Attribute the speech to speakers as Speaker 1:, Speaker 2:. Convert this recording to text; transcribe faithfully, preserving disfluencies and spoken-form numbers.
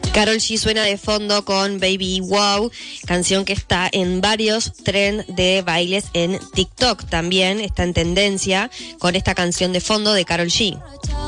Speaker 1: Karol G suena de fondo con Baby Wow, canción que está en varios trends de bailes en TikTok. También está en tendencia con esta canción de fondo de Karol G.